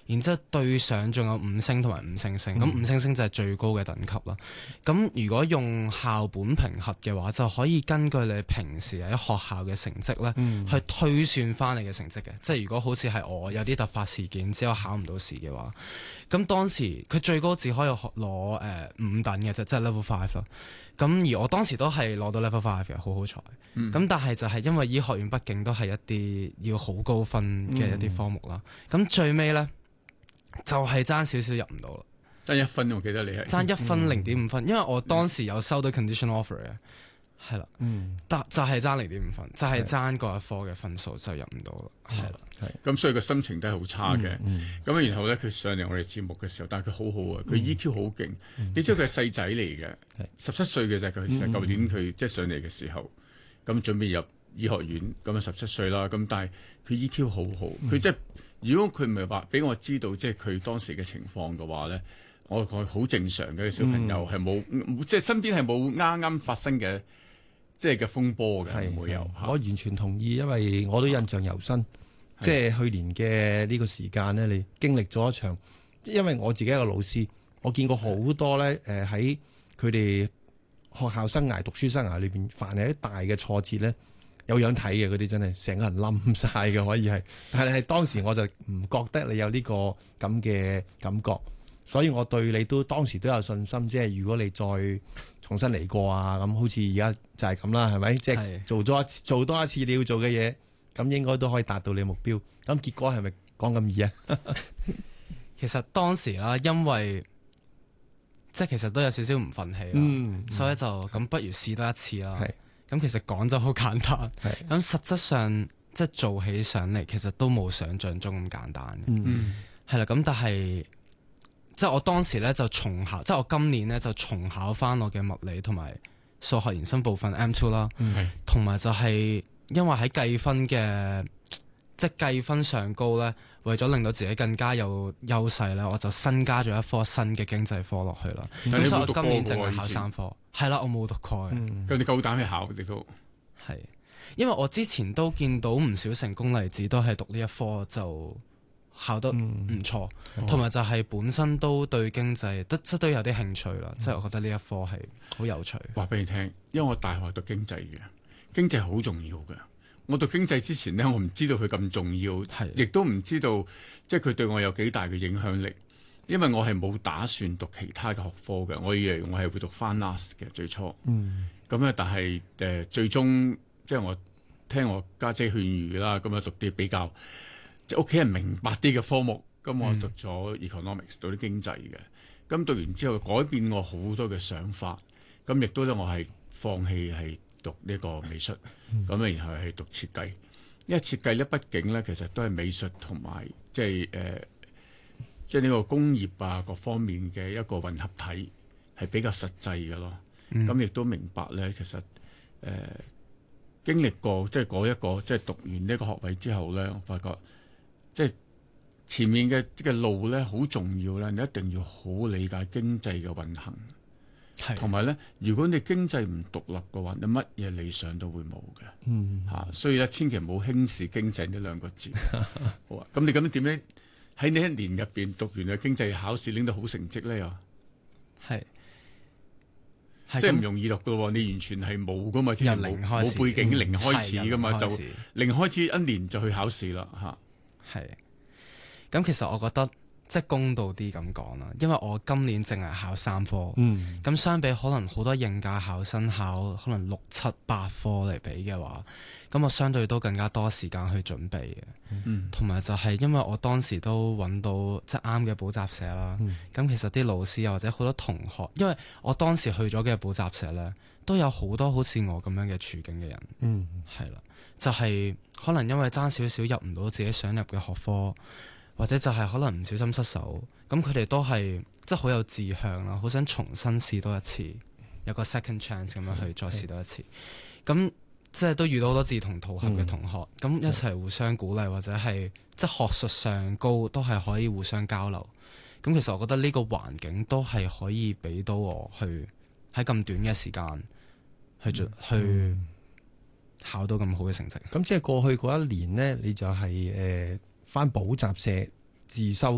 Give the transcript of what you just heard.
然之後對上仲有5星同埋5星星，咁5星星就係最高嘅等級啦。咁如果用校本評核嘅話，就可以根據你平時喺學校嘅成績咧，去推算翻你嘅成績嘅。即係如果好似係我有啲突發事件之後考唔到試嘅話，咁當時佢最高只可以攞5等嘅啫，即係 level 5啦。咁而我當時都係攞到 level 5嘅，好彩。咁但係就係因為醫學院畢竟都係一啲要好高分嘅一啲科目啦。咁最尾咧就係爭少少入唔到啦， 爭1分，我記得你係爭1分0.5分，因為我當時有收到 conditional offer 嘅，係啦，但就係爭0.5分，就係爭嗰一科嘅分數就入唔到啦，係啦。 咁所以個心情都係好差嘅。咁然後咧，佢上嚟我哋節目嘅時候，但係佢好好啊，佢 EQ 好勁。你知道佢係細仔嚟嘅，17歲嘅啫。佢舊年佢即係上嚟嘅時候，咁準備入醫學院，咁啊17歲啦。咁但係佢 EQ 好好，佢即係如果佢唔係話俾我知道，即係佢當時嘅情況嘅話咧，我覺得好正常嘅小朋友係冇，即係身邊係冇啱啱發生嘅即係嘅風波嘅，冇有。 我完全同意，因為我都印象猶新。即係去年嘅呢個時間咧，你經歷咗一場，因為我自己一個老師，我見過好多咧喺佢哋學校生涯、讀書生涯裏邊，凡係啲大嘅挫折咧，有樣睇嘅嗰啲真係成個人冧晒嘅，可以係。但係當時我就唔覺得你有呢個咁嘅感覺，所以我對你都當時都有信心。即係如果你再重新嚟過啊，咁好似而家就係咁啦，係咪？即係做多一次你要做嘅嘢。咁應該都可以達到你嘅目標。咁結果係咪講咁易啊？ 其實當時啦，因為即係其實都有少少唔忿氣啦，所以就咁不如試多一次啦。咁其實講就好簡單，咁實質上即係做起上嚟，其實都冇想像中咁簡單嘅。係啦，咁但係即係我當時咧就重考，即係我今年咧就重考翻我嘅物理同埋數學延伸部分 M2 啦，同埋就係。因為喺計分嘅即係計分上高咧，為咗令到自己更加有優勢咧，我就新加咗一科新嘅經濟科落去啦。咁所以我今年淨係考3科。係啦，我冇讀過嘅。 咁你夠膽去考你都係，因為我之前都見到唔少成功例子，都係讀呢一科就考得唔錯，同埋就係本身都對經濟都有啲興趣啦。即係我覺得呢一科係好有趣。 話俾你聽，因為我大學讀經濟嘅。經濟好重要嘅，我讀經濟之前呢，我唔知道佢咁重要，亦都唔知道即係佢對我有幾大嘅影響力。因為我係冇打算讀其他嘅學科嘅，我以為我係會讀 finance 嘅最初。咁咧，但係最終即係我聽我家姐勸喻啦，咁啊讀啲比較即係屋企人明白啲嘅科目。咁我讀咗 economics，讀啲經濟嘅。咁讀完之後改變我好多嘅想法。咁亦都咧，我係放棄係讀呢個美術，咁然後係讀設計，因為設計咧畢竟咧其實都係美術同埋即係呢個工業啊各方面嘅一個混合體，係比較實際嘅咯。咁亦都明白咧，其實經歷過即係嗰一個即係讀完呢個學位之後咧，我發覺即係前面嘅路咧好重要啦，你一定要好理解經濟嘅運行。同埋咧，如果你經濟唔獨立嘅話，你乜嘢理想都會冇嘅。所以咧，千祈唔好輕視經濟呢2個字。好啊，咁你咁樣點樣喺呢1年入邊讀完嘅經濟考試拎到好成績咧？又係即係唔容易讀噶喎，你完全係冇噶嘛，即係冇背景零開始噶嘛，就零開始1年就去考試啦嚇。 係。咁其實我覺得。即係公道啲咁講啦，因為我今年淨係考3科，咁相比可能好多應屆考生考可能6、7、8科嚟比嘅話，咁我相對都更加多時間去準備嘅，同埋就係因為我當時都揾到即係啱嘅補習社啦，咁其實啲老師又或者好多同學，因為我當時去咗嘅補習社呢，都有好多好似我咁樣嘅處境嘅人，係啦，就係可能因為爭少少入唔到自己想入嘅學科。或者就係可能唔小心失手，咁佢哋都係即係好有志向啦，好想重新試多一次，有個 second chance 咁樣去再試多一次。咁即係都遇到好多志同道合嘅同學，咁一齊互相鼓勵，或者係即係學術上高都係可以互相交流。咁其實我覺得呢個環境都係可以俾到我去喺咁短嘅時間去考到咁好嘅成績。 咁即係過去嗰1年呢，你就係返補習社自修